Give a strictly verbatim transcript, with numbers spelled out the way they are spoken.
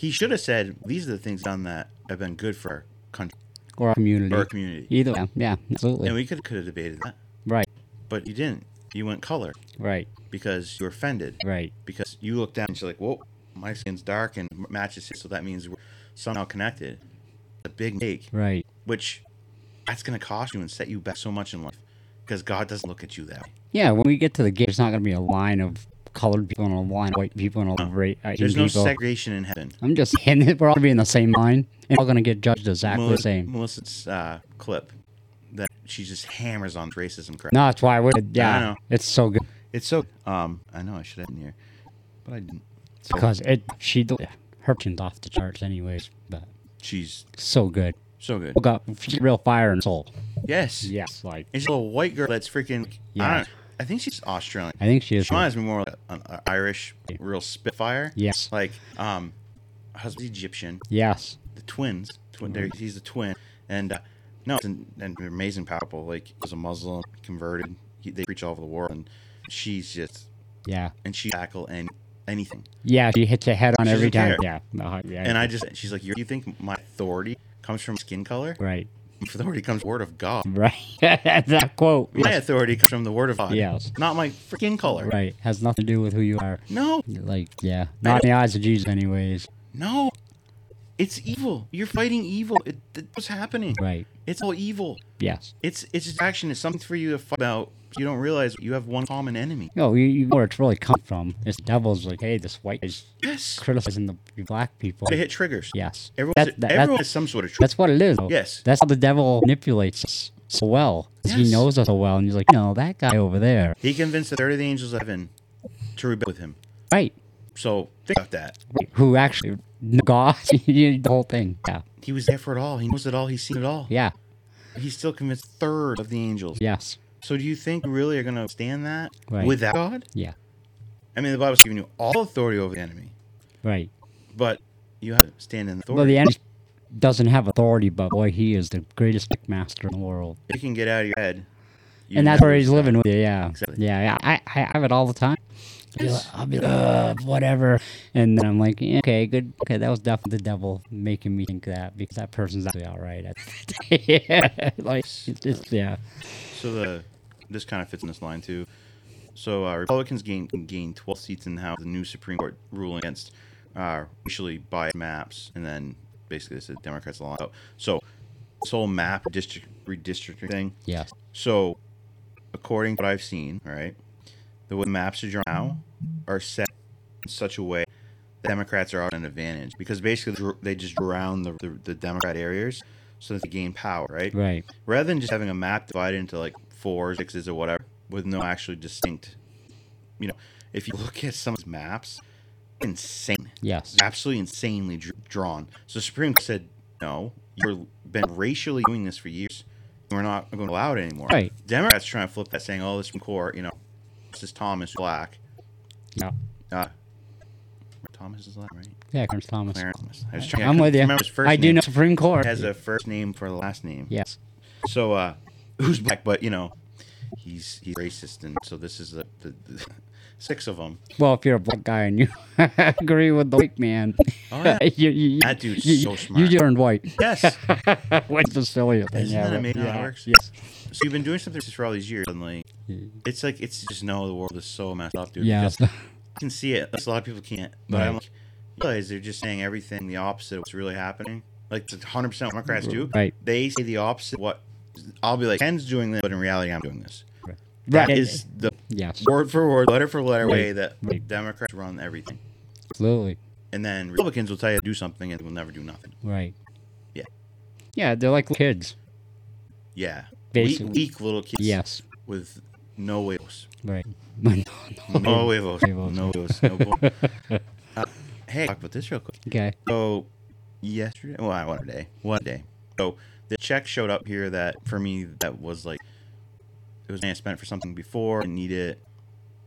He should have said, these are the things done that have been good for our country. Or our community. Or our community. Either way. Yeah, absolutely. And we could have debated that. Right. But you didn't. You went color. Right. Because you were offended. Right. Because you looked down and you're like, whoa, my skin's dark and matches his, so that means we're somehow connected. A big mistake. Right. Which, that's going to cost you and set you back so much in life. Because God doesn't look at you that way. Yeah, when we get to the gate, there's not going to be a line of colored people and a line of white people and a line of Asian people. There's no segregation in heaven. I'm just hitting it. We're all going to be in the same line. And we're all going to get judged exactly Melissa, the same. Melissa's uh, clip that she just hammers on racism crap. No, that's why I would. Yeah, I know. It's so good. It's so... Um, I know I should have in here. But I didn't. So, because it, she... Her tune's off the charts anyways. But she's... So good. So good. We got real fire and soul. Yes. Yes, like... It's a little white girl that's freaking... Yeah. I, don't, I think she's Australian. I think she is. She reminds me more like an, an Irish, real spitfire. Yes. Like, um, husband's Egyptian. Yes. The twins. Twin. Mm-hmm. He's a twin. And, uh, no, it's an, an amazing, powerful. Like, he was a Muslim, converted. He, they preach all over the world. And she's just... Yeah. And she tackle and anything. Yeah, she hits your head on she every time. Care. Yeah. Uh, yeah. And I just... She's like, you think my authority comes from skin color? Right. Authority comes from the word of God. Right. That quote. My yes. authority comes from the word of God. Yes. Not my freaking color. Right. Has nothing to do with who you are. No. Like, yeah. Not in the eyes of Jesus anyways. No. It's evil. You're fighting evil. It, it, what's happening? Right. It's all evil. Yes. It's it's just action. It's something for you to fight about. You don't realize you have one common enemy. No, you, you know where it's really come from. It's the devil's like, hey, this white is yes. criticizing the black people. They hit triggers. Yes. Everyone, that, that, everyone that, has some sort of trigger. That's what it is. Though. Yes. That's how the devil manipulates us so well. Yes. He knows us so well, and he's like, no, that guy over there. He convinced a third of the angels of heaven to rebel with him. Right. So think about that. Right. Who actually, God, the whole thing. Yeah. He was there for it all. He knows it all. He's seen it all. Yeah. He's still convinced a third of the angels. Yes. So do you think you really are going to stand that right. without God? Yeah. I mean, the Bible's giving you all authority over the enemy. Right. But you have to stand in authority. Well, the enemy doesn't have authority, but boy, he is the greatest master in the world. If you can get out of your head. You and that's where he's living with you, yeah. Exactly. Yeah, yeah. I, I have it all the time. Yes. I'll be like, uh, whatever. And then I'm like, yeah, okay, good. Okay, that was definitely the devil making me think that because that person's actually all right. yeah. Like, it's just, yeah. So the this kind of fits in this line, too. So uh, Republicans gained gain twelve seats in the House, the new Supreme Court ruling against uh, racially biased maps, and then basically they said Democrats lost out. So this whole map district redistricting thing. Yes. So according to what I've seen, all right, the way the maps are drawn now are set in such a way that Democrats are out an advantage because basically they just drown the, the the Democrat areas so that they gain power, right? Right. Rather than just having a map divided into like fours, sixes, or whatever, with no actually distinct, you know, if you look at some of these maps, insane. Yes. Absolutely insanely dr- drawn. So the Supreme Court said, no, you've been racially doing this for years. We're not going to allow it anymore. Right. Democrats trying to flip that, saying, oh, this Supreme Court, you know, Justice Thomas, black. Yeah. Uh, Thomas is black, right? Yeah, Clarence Thomas. Clarence Thomas. I was trying, I'm I with you. Remember his first I name. do know Supreme Court. He has a first name for the last name. Yes. So, uh, who's black? But, you know, he's he's racist, and so this is the, the, the six of them. Well, if you're a black guy and you agree with the white man, oh, yeah. you, you, that dude's you, so smart. You just turned white. Yes. What's the silly thing? Isn't yeah, that amazing yeah. how it works? Yes. So you've been doing something for all these years, and like, it's like it's just no, the world is so messed up, dude. Yeah. Because I can see it. A lot of people can't, but Right. I'm like, you realize they're just saying everything the opposite of what's really happening. Like one hundred percent Democrats do. Right. They say the opposite. Of what I'll be like, Ken's doing this, but in reality, I'm doing this. Right. That Right. is the Yes. word for word, letter for letter Right. way that Right. Democrats run everything. Absolutely. And then Republicans will tell you to do something and will never do nothing. Right. Yeah. Yeah, they're like kids. Yeah. Basically. Weak, weak little kids. Yes. With no huevos. Right. no, no, No huevos. huevos. No huevos. No boy. uh, hey, talk about this real quick. Okay. So, yesterday, well, one day, one day. So, the check showed up here that, for me, that was like, it was money I spent for something before, I didn't need it,